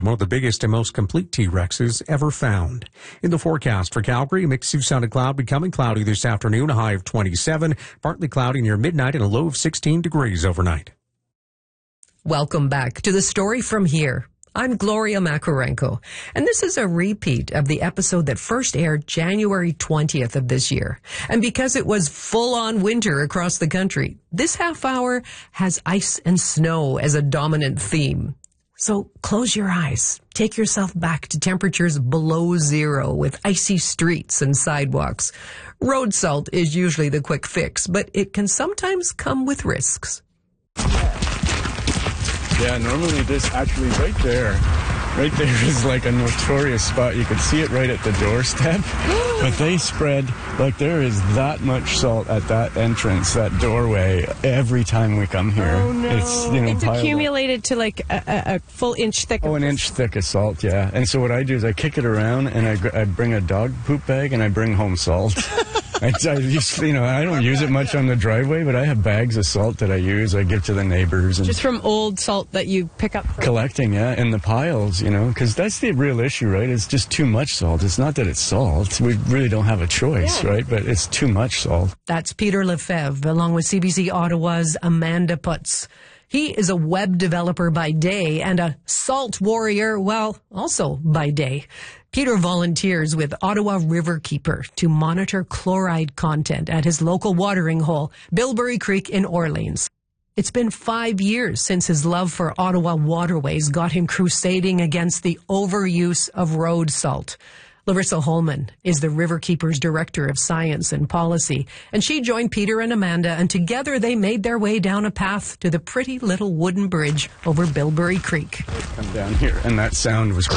one of the biggest and most complete T-Rexes ever found. In the forecast for Calgary, mixed to sunny cloud, becoming cloudy this afternoon, a high of 27, partly cloudy near midnight and a low of 16 degrees overnight. Welcome back to the story from here. I'm Gloria Makarenko, and this is a repeat of the episode that first aired January 20th of this year. And because it was full-on winter across the country, this half hour has ice and snow as a dominant theme. So close your eyes. Take yourself back to temperatures below zero with icy streets and sidewalks. Road salt is usually the quick fix, but it can sometimes come with risks. Yeah, normally this actually right there is like a notorious spot. You could see it right at the doorstep, but they spread, like there is that much salt at that entrance, that doorway, every time we come here. Oh no. It's accumulated to like a full inch thick. Oh, an inch thick of salt, yeah. And so what I do is I kick it around and I bring a dog poop bag and I bring home salt. I don't use it much on the driveway, but I have bags of salt that I use. I give to the neighbors. And just from old salt that you pick up? Collecting, yeah, in the piles, because that's the real issue, right? It's just too much salt. It's not that it's salt. We really don't have a choice, right? But it's too much salt. That's Peter Lefebvre, along with CBC Ottawa's Amanda Putz. He is a web developer by day and a salt warrior, well, also by day. Peter volunteers with Ottawa Riverkeeper to monitor chloride content at his local watering hole, Bilberry Creek in Orleans. It's been 5 years since his love for Ottawa waterways got him crusading against the overuse of road salt. Larissa Holman is the Riverkeeper's Director of Science and Policy, and she joined Peter and Amanda, and together they made their way down a path to the pretty little wooden bridge over Bilberry Creek. Come down here, and that sound was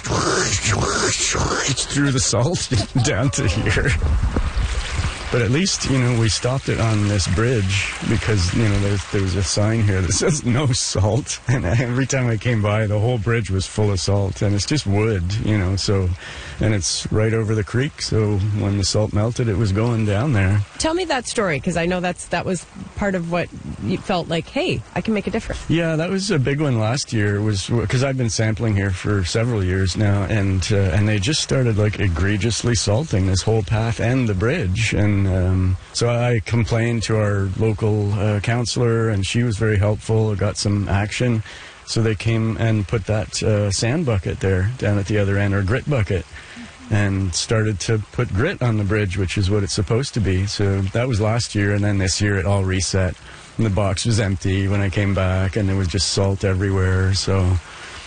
through the salt down to here. But at least, we stopped it on this bridge because, there was a sign here that says no salt. And every time I came by, the whole bridge was full of salt. And it's just wood, and it's right over the creek. So when the salt melted, it was going down there. Tell me that story, because I know that was part of what you felt like, hey, I can make a difference. Yeah, that was a big one last year. It was because I've been sampling here for several years now. And they just started egregiously salting this whole path and the bridge. And so I complained to our local counselor, and she was very helpful, got some action. So they came and put that sand bucket there down at the other end, or grit bucket, and started to put grit on the bridge, which is what it's supposed to be. So that was last year, and then this year it all reset. And the box was empty when I came back, and there was just salt everywhere. So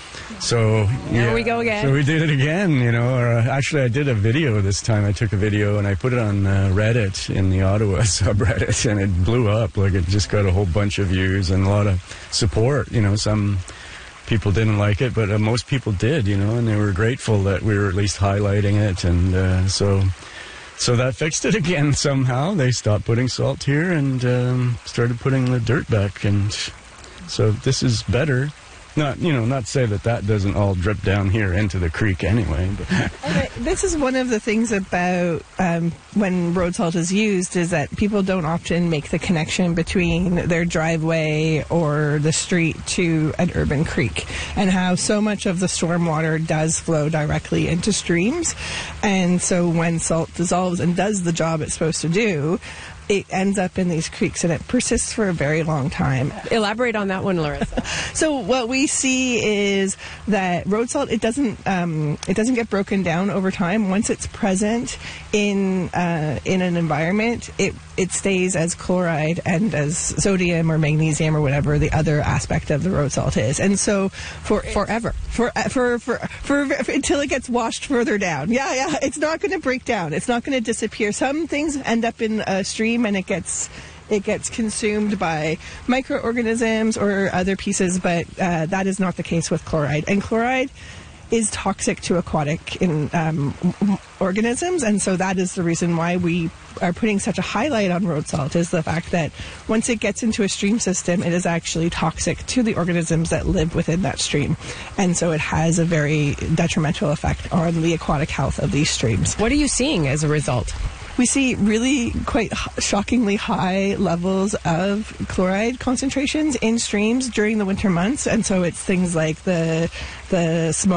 here we go again. So we did it again, actually I did a video this time. I took a video and I put it on Reddit in the Ottawa subreddit, and it blew up. It just got a whole bunch of views and a lot of support. Some people didn't like it, but most people did, and they were grateful that we were at least highlighting it. And so that fixed it again somehow. They stopped putting salt here and started putting the dirt back. And so this is better. Not to say that doesn't all drip down here into the creek anyway. But. Okay, this is one of the things about when road salt is used, is that people don't often make the connection between their driveway or the street to an urban creek, and how so much of the stormwater does flow directly into streams. And so when salt dissolves and does the job it's supposed to do, it ends up in these creeks, and it persists for a very long time. Elaborate on that one, Larissa. So what we see is that road salt, it doesn't get broken down over time. Once it's present in an environment, it stays as chloride and as sodium or magnesium or whatever the other aspect of the road salt is. And so forever, until it gets washed further down. Yeah, it's not going to break down. It's not going to disappear. Some things end up in a stream and it gets consumed by microorganisms or other pieces, but that is not the case with chloride. And chloride is toxic to aquatic organisms, and so that is the reason why we are putting such a highlight on road salt, is the fact that once it gets into a stream system, it is actually toxic to the organisms that live within that stream. And so it has a very detrimental effect on the aquatic health of these streams. What are you seeing as a result? we see really quite shockingly high levels of chloride concentrations in streams during the winter months. And so it's things like the smoke